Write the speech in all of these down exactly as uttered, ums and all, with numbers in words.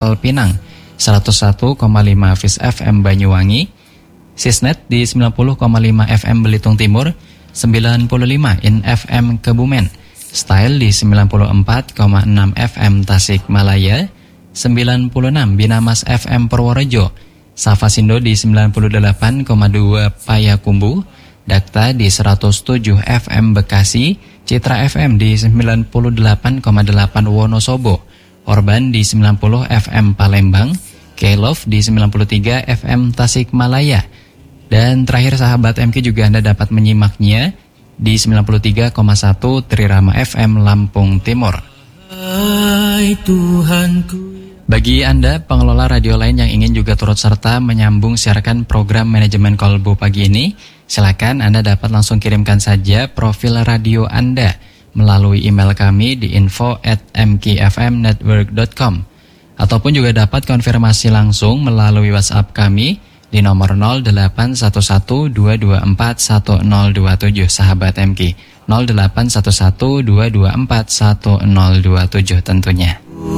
Pinang, seratus satu koma lima Fis F M Banyuwangi, Sisnet di sembilan puluh koma lima F M Belitung Timur, sembilan puluh lima In F M Kebumen, Style di sembilan puluh empat koma enam F M Tasikmalaya, sembilan puluh enam Binamas F M Purworejo, Safasindo di sembilan puluh delapan koma dua Payakumbu, Dakta di seratus tujuh F M Bekasi, Citra F M di sembilan puluh delapan koma delapan Wonosobo, Orban di sembilan puluh F M Palembang, K-Love di sembilan puluh tiga F M Tasikmalaya. Dan terakhir sahabat M K juga Anda dapat menyimaknya di sembilan puluh tiga koma satu Trirama F M Lampung Timur. Hai Tuhanku. Bagi Anda pengelola radio lain yang ingin juga turut serta menyambung siarkan program manajemen Kolbu pagi ini, silakan Anda dapat langsung kirimkan saja profil radio Anda melalui email kami di info at m k f m network dot com, ataupun juga dapat konfirmasi langsung melalui WhatsApp kami di nomor nol delapan satu satu dua dua empat satu nol dua tujuh sahabat M K, nol delapan satu satu dua dua empat satu nol dua tujuh tentunya.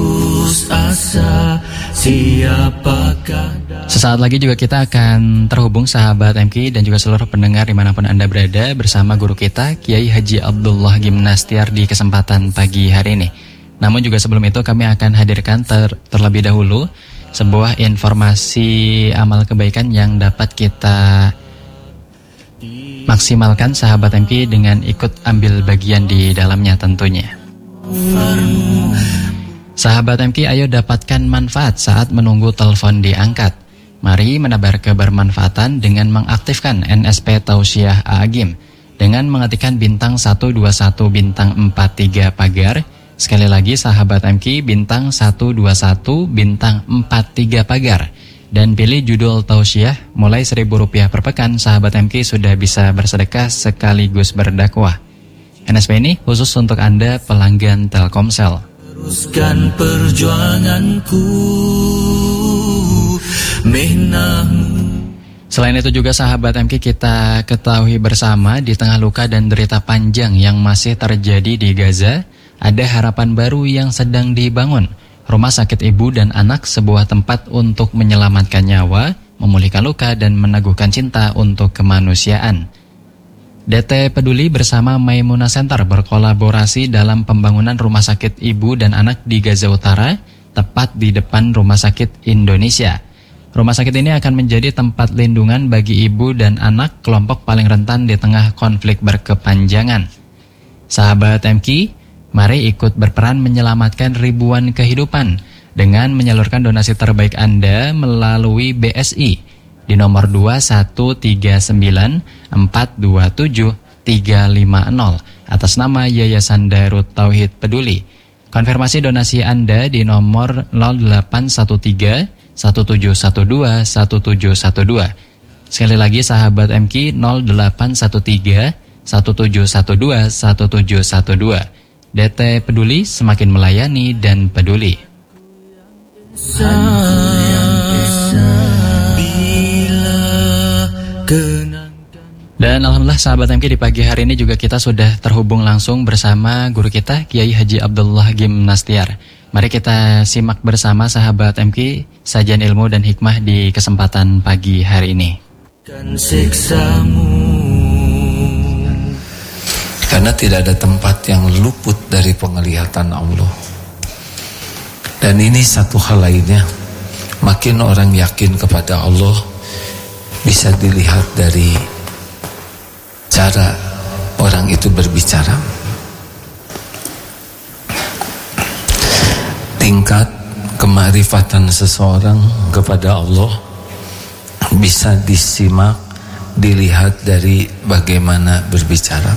Sesaat lagi juga kita akan terhubung sahabat M K dan juga seluruh pendengar dimanapun Anda berada bersama guru kita Kiai Haji Abdullah Gimnastiar di kesempatan pagi hari ini. Namun juga sebelum itu kami akan hadirkan ter terlebih dahulu sebuah informasi amal kebaikan yang dapat kita maksimalkan sahabat M K dengan ikut ambil bagian di dalamnya tentunya. Sahabat M K, ayo dapatkan manfaat saat menunggu telepon diangkat. Mari menebar kebermanfaatan dengan mengaktifkan N S P Tausiah Agim dengan mengetikkan bintang satu dua satu bintang empat tiga pagar. Sekali lagi sahabat M K, bintang satu dua satu bintang empat tiga pagar. Dan pilih judul Tausiah, mulai seribu rupiah per pekan, sahabat M K sudah bisa bersedekah sekaligus berdakwah. N S P ini khusus untuk Anda pelanggan Telkomsel. Teruskan perjuanganku, mihnahmu. Selain itu juga sahabat M K, kita ketahui bersama di tengah luka dan derita panjang yang masih terjadi di Gaza, ada harapan baru yang sedang dibangun. Rumah Sakit Ibu dan Anak, sebuah tempat untuk menyelamatkan nyawa, memulihkan luka dan meneguhkan cinta untuk kemanusiaan. D T Peduli bersama Maimunah Center berkolaborasi dalam pembangunan Rumah Sakit Ibu dan Anak di Gaza Utara, tepat di depan Rumah Sakit Indonesia. Rumah sakit ini akan menjadi tempat lindungan bagi ibu dan anak kelompok paling rentan di tengah konflik berkepanjangan. Sahabat M K, mari ikut berperan menyelamatkan ribuan kehidupan dengan menyalurkan donasi terbaik Anda melalui B S I di nomor dua satu tiga sembilan empat dua tujuh tiga lima nol atas nama Yayasan Darut Tauhid Peduli. Konfirmasi donasi Anda di nomor nol delapan satu tiga satu tujuh satu dua satu tujuh satu dua. Sekali lagi sahabat M K, nol delapan satu tiga satu tujuh satu dua satu tujuh satu dua. D T Peduli, semakin melayani dan peduli. Dan alhamdulillah sahabat M K, di pagi hari ini juga kita sudah terhubung langsung bersama guru kita Kiai Haji Abdullah Gimnastiar. Mari kita simak bersama sahabat M K sajian ilmu dan hikmah di kesempatan pagi hari ini. Karena tidak ada tempat yang luput dari penglihatan Allah. Dan ini satu hal lainnya, makin orang yakin kepada Allah bisa dilihat dari cara orang itu berbicara. Tingkat kemarifatan seseorang kepada Allah bisa disimak, dilihat dari bagaimana berbicara.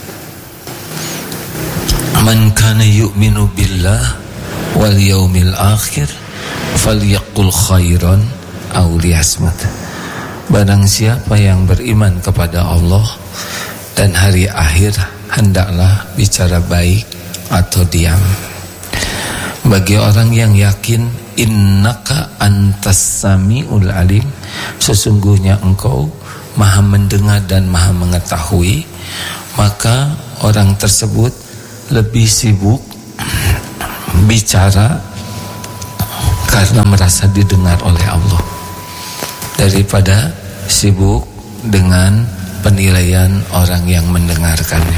Man kana yu'minu billah wal yaumil akhir falyaqul khairan aw liyasmut. Barang siapa yang beriman kepada Allah dan hari akhir, hendaklah bicara baik atau diam. Bagi orang yang yakin, innaka antas samiul alim, sesungguhnya engkau maha mendengar dan maha mengetahui, maka orang tersebut lebih sibuk bicara karena merasa didengar oleh Allah, daripada sibuk dengan penilaian orang yang mendengarkannya.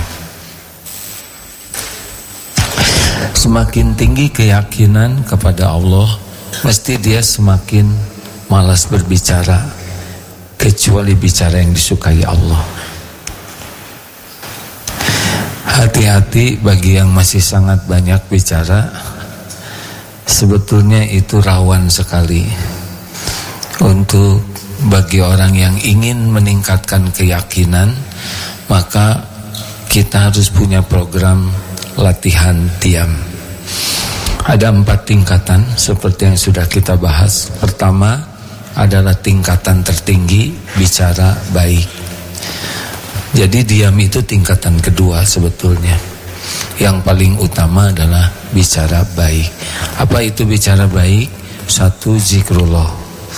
Semakin tinggi keyakinan kepada Allah, mesti dia semakin malas berbicara, kecuali bicara yang disukai Allah. Hati-hati bagi yang masih sangat banyak bicara. Sebetulnya itu rawan sekali untuk bagi orang yang ingin meningkatkan keyakinan. Maka kita harus punya program latihan diam. Ada empat tingkatan seperti yang sudah kita bahas. Pertama adalah tingkatan tertinggi, bicara baik. Jadi diam itu tingkatan kedua sebetulnya. Yang paling utama adalah bicara baik. Apa itu bicara baik? Satu, zikrullah.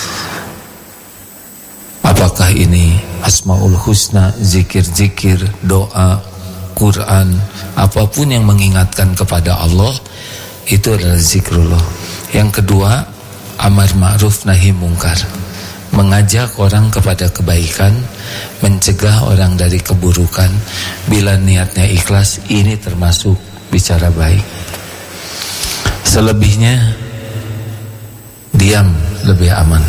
Apakah ini Asmaul Husna, zikir-zikir, doa, Quran, apapun yang mengingatkan kepada Allah, itu adalah zikrullah. Yang kedua, amar ma'ruf nahi mungkar, mengajak orang kepada kebaikan, mencegah orang dari keburukan. Bila niatnya ikhlas, ini termasuk bicara baik. Selebihnya diam lebih aman.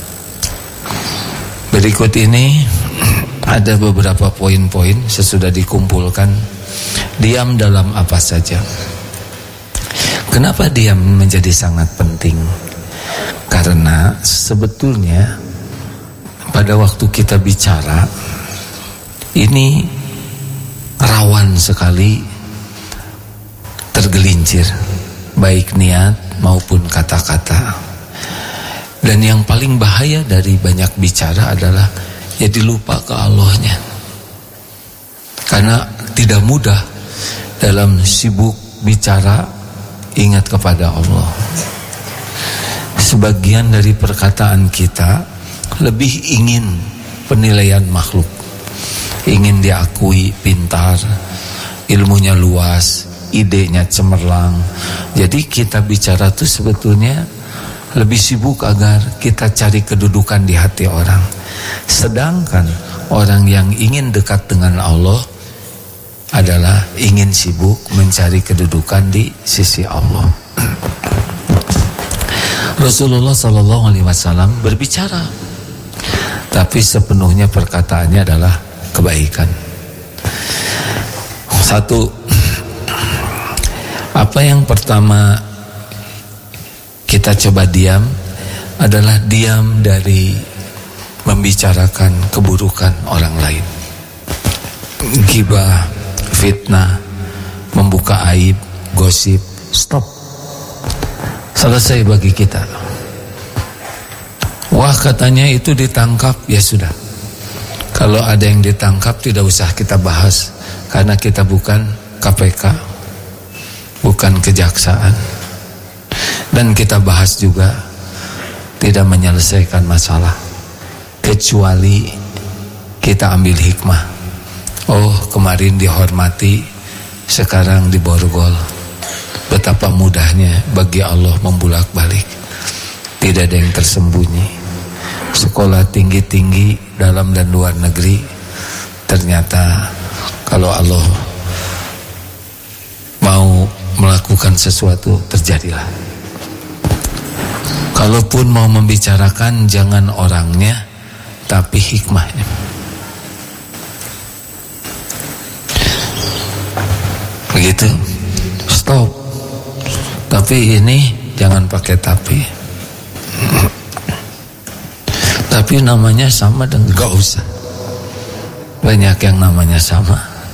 Berikut ini ada beberapa poin-poin sesudah dikumpulkan. Diam dalam apa saja. Kenapa diam menjadi sangat penting? Karena sebetulnya pada waktu kita bicara ini rawan sekali tergelincir, baik niat maupun kata-kata. Dan yang paling bahaya dari banyak bicara adalah jadi lupa ke Allahnya. Karena tidak mudah dalam sibuk bicara ingat kepada Allah. Sebagian dari perkataan kita lebih ingin penilaian makhluk, ingin diakui pintar, ilmunya luas, idenya cemerlang. Jadi kita bicara tuh sebetulnya lebih sibuk agar kita cari kedudukan di hati orang. Sedangkan orang yang ingin dekat dengan Allah adalah ingin sibuk mencari kedudukan di sisi Allah. Rasulullah Sallallahu Alaihi Wasallam berbicara, tapi sepenuhnya perkataannya adalah kebaikan. Satu, apa yang pertama kita coba diam adalah diam dari membicarakan keburukan orang lain. Ghibah, fitnah, membuka aib, gosip, stop. Selesai bagi kita. Wah, katanya itu ditangkap, ya sudah. Kalau ada yang ditangkap tidak usah kita bahas, karena kita bukan K P K, bukan kejaksaan. Dan kita bahas juga tidak menyelesaikan masalah, kecuali kita ambil hikmah. Oh, kemarin dihormati, sekarang diborgol. Betapa mudahnya bagi Allah membulak-balik. Tidak ada yang tersembunyi. Sekolah tinggi-tinggi dalam dan luar negeri, ternyata kalau Allah mau melakukan sesuatu, terjadilah. Kalaupun mau membicarakan, jangan orangnya, tapi hikmahnya. Begitu. Stop. Tapi ini jangan pakai tapi. Tapi namanya sama dan gak usah. Banyak yang namanya sama.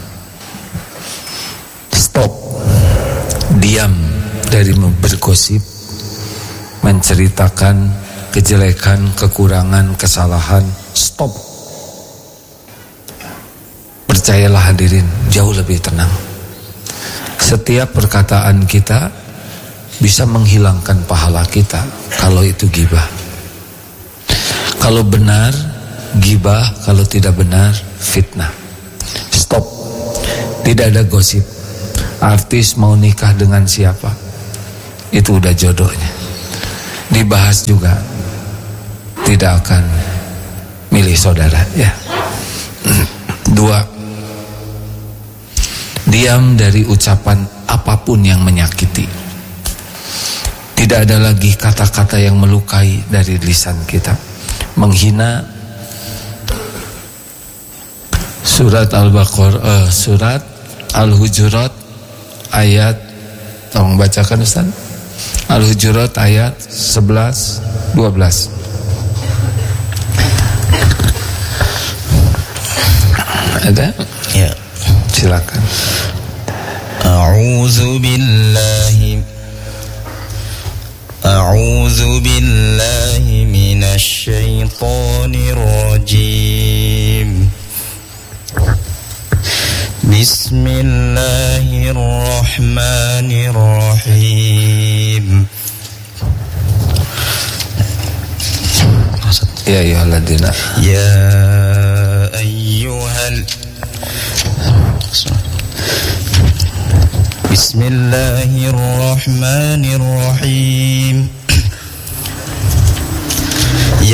Stop. Diam dari bergosip, menceritakan kejelekan, kekurangan, kesalahan. Stop. Percayalah hadirin, jauh lebih tenang. Setiap perkataan kita bisa menghilangkan pahala kita kalau itu ghibah. Kalau benar ghibah, kalau tidak benar fitnah. Stop. Tidak ada gosip. Artis mau nikah dengan siapa, itu udah jodohnya. dibahas juga tidak akan milih saudara, ya. Dua, diam dari ucapan apapun yang menyakiti. Tidak ada lagi kata-kata yang melukai dari lisan kita. Menghina. Surat Al-Baqarah, uh, surat Al-Hujurat ayat, tolong bacakan Ustaz. Al-Hujurat ayat sebelas dua belas. Ada? Ya. Silakan. A'udzu billahi A'udzu billahi minasy syaithanir rajim. Bismillahirrahmanirrahim. Ya ayyuhalladzina Ya ayyuhal Bismillahirrahmanirrahim.